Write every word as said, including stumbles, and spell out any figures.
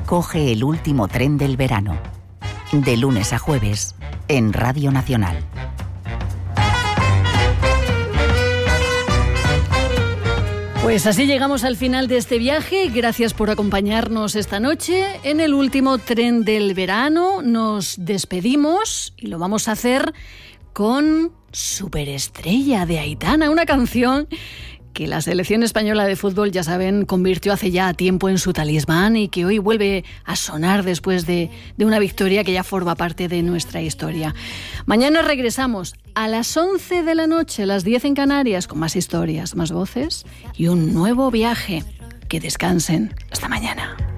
Coge el último tren del verano. De lunes a jueves, en Radio Nacional. Pues así llegamos al final de este viaje. Gracias por acompañarnos esta noche en el último tren del verano. Nos despedimos y lo vamos a hacer con Superestrella de Aitana, una canción que la selección española de fútbol, ya saben, convirtió hace ya tiempo en su talismán y que hoy vuelve a sonar después de, de una victoria que ya forma parte de nuestra historia. Mañana regresamos a las once de la noche, a las diez en Canarias, con más historias, más voces y un nuevo viaje. Que descansen. Hasta mañana.